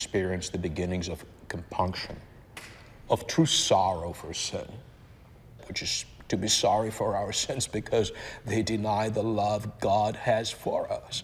experience the beginnings of compunction, of true sorrow for sin, which is to be sorry for our sins because they deny the love God has for us.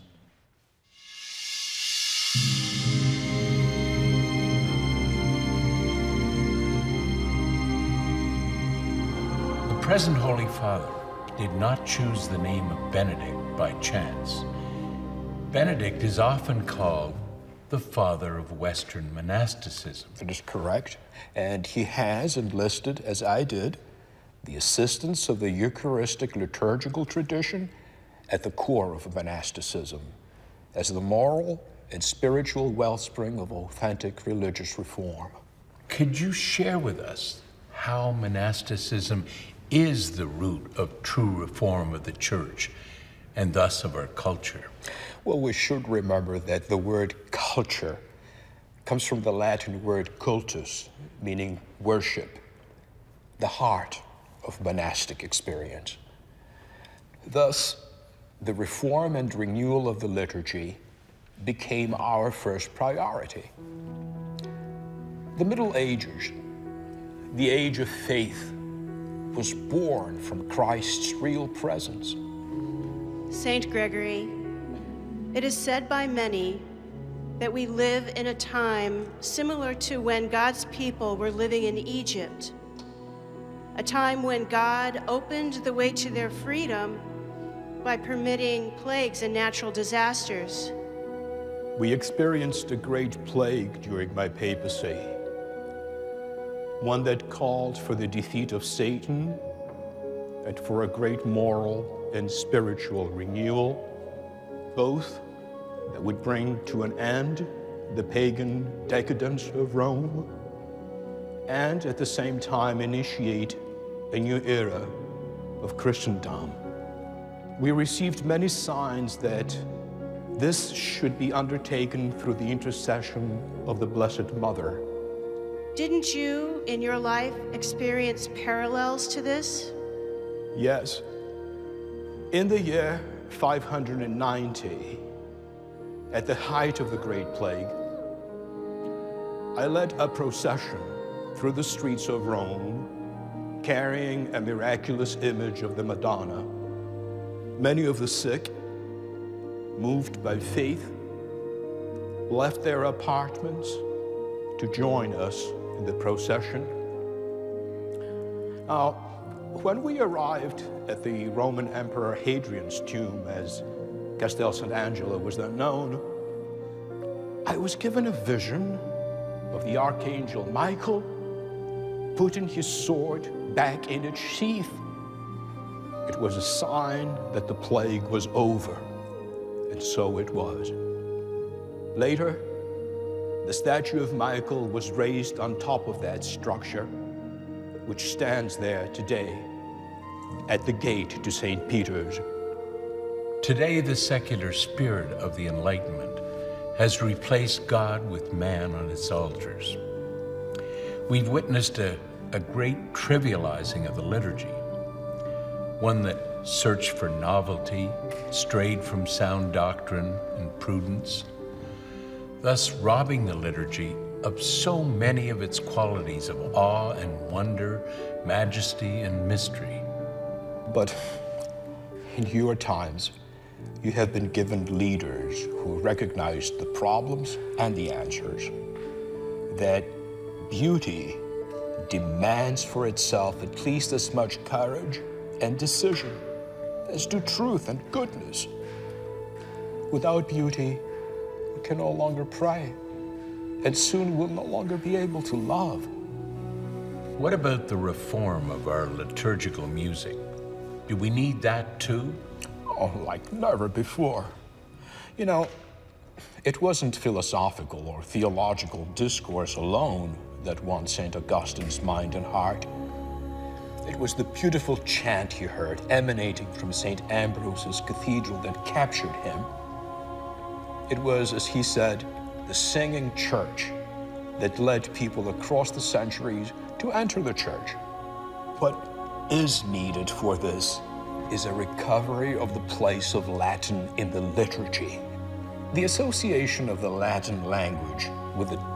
The present Holy Father did not choose the name of Benedict by chance. Benedict is often called the father of Western monasticism. That is correct. And he has enlisted, as I did, the assistance of the Eucharistic liturgical tradition at the core of monasticism as the moral and spiritual wellspring of authentic religious reform. Could you share with us how monasticism is the root of true reform of the Church and thus of our culture? Well, we should remember that the word culture comes from the Latin word cultus, meaning worship, the heart of monastic experience. Thus, the reform and renewal of the liturgy became our first priority. The Middle Ages, the age of faith, was born from Christ's real presence. Saint Gregory, it is said by many that we live in a time similar to when God's people were living in Egypt, a time when God opened the way to their freedom by permitting plagues and natural disasters. We experienced a great plague during my papacy, one that called for the defeat of Satan and for a great moral and spiritual renewal, both that would bring to an end the pagan decadence of Rome and at the same time initiate a new era of Christendom. We received many signs that this should be undertaken through the intercession of the Blessed Mother. Didn't you, in your life, experience parallels to this? Yes. In the year 590, at the height of the Great Plague, I led a procession through the streets of Rome, carrying a miraculous image of the Madonna. Many of the sick, moved by faith, left their apartments to join us in the procession. Now, when we arrived at the Roman Emperor Hadrian's tomb, as Castel Sant'Angelo was then known, I was given a vision of the Archangel Michael putting his sword back in its sheath. It was a sign that the plague was over, and so it was. Later, the statue of Michael was raised on top of that structure, which stands there today at the gate to St. Peter's. Today, the secular spirit of the Enlightenment has replaced God with man on its altars. We've witnessed a great trivializing of the liturgy, one that searched for novelty, strayed from sound doctrine and prudence, thus robbing the liturgy of so many of its qualities of awe and wonder, majesty and mystery. But in your times, you have been given leaders who recognize the problems and the answers, that beauty demands for itself at least as much courage and decision as do truth and goodness. Without beauty, we can no longer pray, and soon we'll no longer be able to love. What about the reform of our liturgical music? Do we need that too? Oh, like never before. You know, it wasn't philosophical or theological discourse alone that won St. Augustine's mind and heart. It was the beautiful chant he heard emanating from St. Ambrose's cathedral that captured him. It was, as he said, the singing church that led people across the centuries to enter the church. What is needed for this is a recovery of the place of Latin in the liturgy. The association of the Latin language with a